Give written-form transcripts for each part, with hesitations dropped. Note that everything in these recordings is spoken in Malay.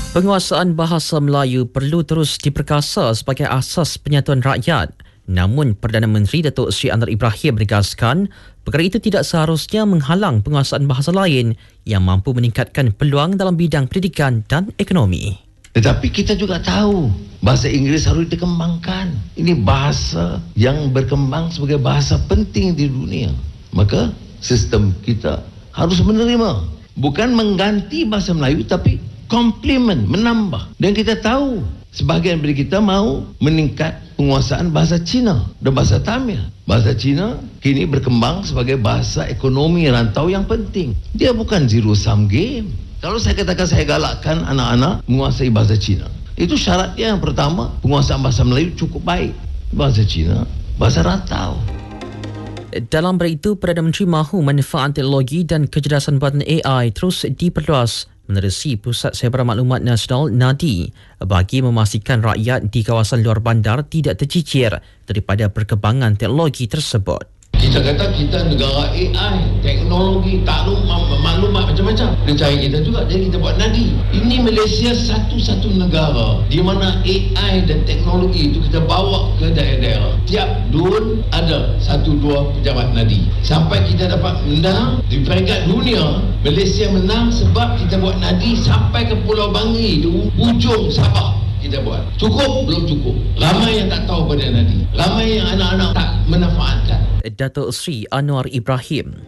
Penguasaan bahasa Melayu perlu terus diperkasa sebagai asas penyatuan rakyat. Namun, Perdana Menteri Datuk Seri Anwar Ibrahim menegaskan perkara itu tidak seharusnya menghalang penguasaan bahasa lain yang mampu meningkatkan peluang dalam bidang pendidikan dan ekonomi. Tetapi kita juga tahu bahasa Inggeris harus dikembangkan. Ini bahasa yang berkembang sebagai bahasa penting di dunia. Maka sistem kita harus menerima. Bukan mengganti bahasa Melayu tapi komplement, menambah. Dan kita tahu sebahagian dari kita mau meningkat penguasaan bahasa Cina dan bahasa Tamil. Bahasa Cina kini berkembang sebagai bahasa ekonomi rantau yang penting. Dia bukan zero sum game. Kalau saya katakan saya galakkan anak-anak menguasai bahasa Cina, itu syaratnya yang pertama, penguasaan bahasa Melayu cukup baik. Bahasa Cina, bahasa rantau. Dalam bab itu, Perdana Menteri mahu manfaat teknologi dan kecerdasan buatan AI terus diperluas menerusi Pusat Sebarang Maklumat Nasional (NADI) bagi memastikan rakyat di kawasan luar bandar tidak tercicir daripada perkembangan teknologi tersebut. Kita kata kita negara AI, teknologi, maklumat macam-macam. Dia cari kita juga, jadi kita buat NADI. Ini Malaysia satu-satu negara di mana AI dan teknologi itu kita bawa ke daerah-daerah. Tiap dun ada 1-2 pejabat NADI. Sampai kita dapat menang di peringkat dunia, Malaysia menang sebab kita buat NADI sampai ke Pulau Bangi, di ujung Sabah. Kita buat. Cukup? Belum cukup. Ramai yang tak tahu pada NADI. Ramai yang anak-anak tak memanfaatkan. Datuk Seri Anwar Ibrahim.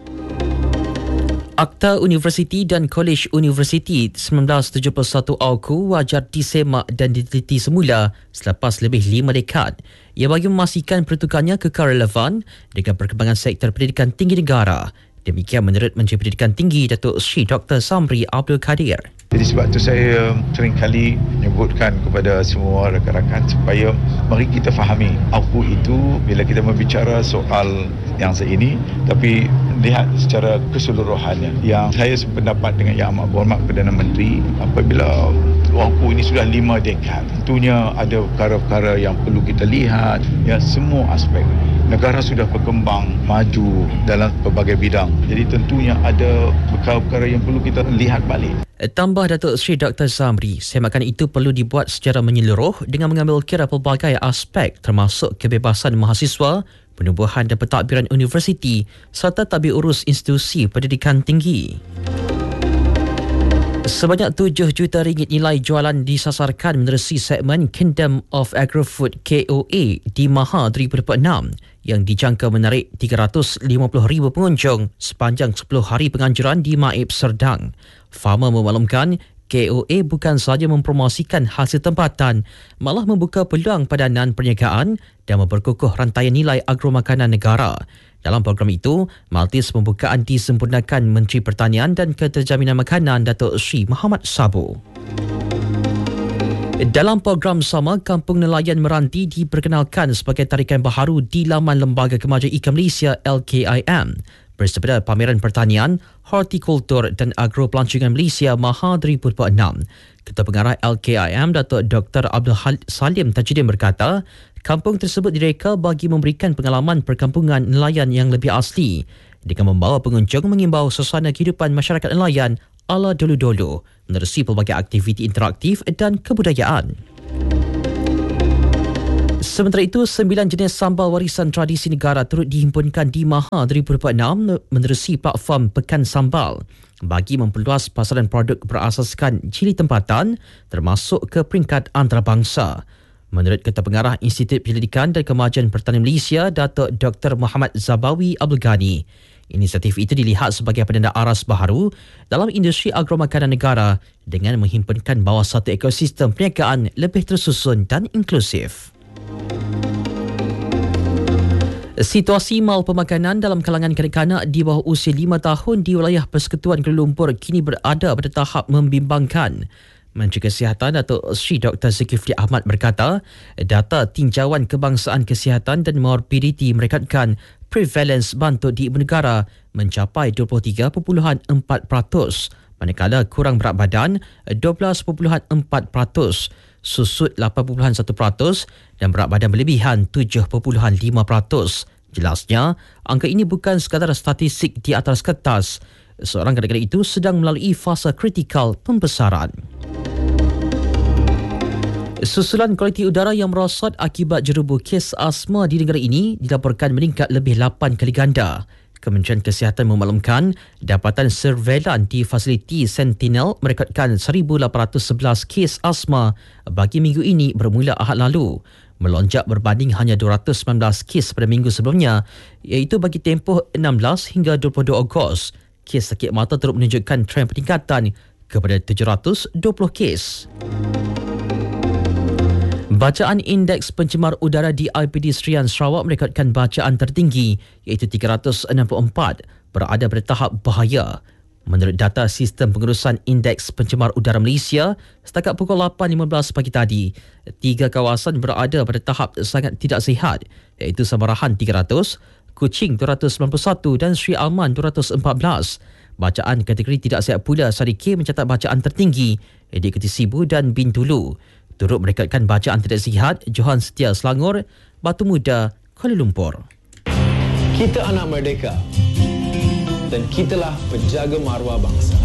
Akta Universiti dan Kolej Universiti 1971 AUKU wajar disemak dan diteliti semula selepas lebih 5 dekad. Ia bagi memastikan pertukannya kekal relevan dengan perkembangan sektor pendidikan tinggi negara. Demikian menurut Menteri Pendidikan Tinggi Datuk Seri Dr. Samri Abdul Kadir. Jadi sebab itu saya sering kali menyebutkan kepada semua rakan-rakan supaya mari kita fahami AUKU itu bila kita berbicara soal yang seini, tapi lihat secara keseluruhannya. Yang saya sependapat dengan Yang Amat Berhormat Perdana Menteri, apabila AUKU ini sudah 5 dekad, tentunya ada perkara-perkara yang perlu kita lihat, ya, semua aspek. Negara sudah berkembang maju dalam pelbagai bidang. Jadi tentunya ada perkara-perkara yang perlu kita lihat balik. Tambah Datuk Seri Dr. Zamri, semakan itu perlu dibuat secara menyeluruh dengan mengambil kira pelbagai aspek termasuk kebebasan mahasiswa, penubuhan dan pentadbiran universiti serta tadbir urus institusi pendidikan tinggi. Sebanyak 7 juta ringgit nilai jualan disasarkan menerusi segmen Kingdom of Agrofood KOA di Maha 2026 yang dijangka menarik 350,000 pengunjung sepanjang 10 hari penganjuran di Maib Serdang. Farmer memaklumkan KOA bukan sahaja mempromosikan hasil tempatan, malah membuka peluang padanan perniagaan dan memperkukuh rantaian nilai agromakanan negara. Dalam program itu, majlis pembukaan disempurnakan Menteri Pertanian dan Keterjaminan Makanan Datuk Seri Muhammad Sabu. Dalam program sama, Kampung Nelayan Meranti diperkenalkan sebagai tarikan baharu di laman Lembaga Kemajuan Ikan Malaysia LKIM bersempena Pameran Pertanian, Hortikultur dan Agropelancongan Malaysia Maha 2026. Ketua Pengarah LKIM Datuk Dr. Abdul Salim Tajudin berkata, kampung tersebut direka bagi memberikan pengalaman perkampungan nelayan yang lebih asli dengan membawa pengunjung mengimbau suasana kehidupan masyarakat nelayan ala dulu-dulu menerusi pelbagai aktiviti interaktif dan kebudayaan. Sementara itu, 9 jenis sambal warisan tradisi negara turut dihimpunkan di Maha 2026 menerusi platform Pekan Sambal bagi memperluas pasaran produk berasaskan cili tempatan termasuk ke peringkat antarabangsa. Menurut Ketua Pengarah Institut Penyelidikan dan Kemajuan Pertanian Malaysia, Datuk Dr. Muhammad Zabawi Abdul Ghani, inisiatif itu dilihat sebagai penanda aras baharu dalam industri agromakanan negara dengan menghimpunkan bawah satu ekosistem perniagaan lebih tersusun dan inklusif. Situasi mal pemakanan dalam kalangan kanak-kanak di bawah usia 5 tahun di wilayah Persekutuan Kuala Lumpur kini berada pada tahap membimbangkan. Menteri Kesihatan Datuk Seri Dr. Zulkifli Ahmad berkata, data tinjauan kebangsaan kesihatan dan morbiditi merekodkan prevalence bantuk di ibu negara mencapai 23.4%, manakala kurang berat badan 12.4%, susut 8.1% dan berat badan berlebihan 7.5%. Jelasnya, angka ini bukan sekadar statistik di atas kertas. Seorang kanak-kanak itu sedang melalui fasa kritikal pembesaran. Susulan kualiti udara yang merosot akibat jerubu kes asma di negara ini dilaporkan meningkat lebih 8 kali ganda. Kementerian Kesihatan memaklumkan dapatan surveilan di fasiliti Sentinel merekodkan 1,811 kes asma bagi minggu ini bermula Ahad lalu, melonjak berbanding hanya 219 kes pada minggu sebelumnya, iaitu bagi tempoh 16 hingga 22 Ogos. Kes sakit mata turut menunjukkan trend peningkatan kepada 720 kes. Bacaan Indeks Pencemar Udara di IPD Serian Sarawak merekodkan bacaan tertinggi iaitu 364, berada pada tahap bahaya. Menurut data Sistem Pengurusan Indeks Pencemar Udara Malaysia, setakat pukul 8.15 pagi tadi, 3 kawasan berada pada tahap sangat tidak sihat iaitu Samarahan 300, Kuching 291 dan Sri Alman 214. Bacaan kategori tidak sihat pula Sari K mencatat bacaan tertinggi di Keti Sibu dan Bintulu. Turut merekodkan bacaan tidak sihat Johan Setia Selangor, Batu Muda, Kuala Lumpur. Kita anak merdeka dan kitalah penjaga maruah bangsa.